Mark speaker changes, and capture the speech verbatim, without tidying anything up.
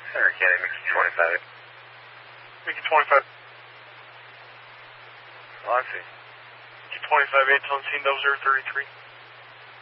Speaker 1: Center County, Mickey twenty-five.
Speaker 2: Mickey twenty-five.
Speaker 1: Oh, I see.
Speaker 2: Mickey twenty-five, eight on scene, double zero thirty-three.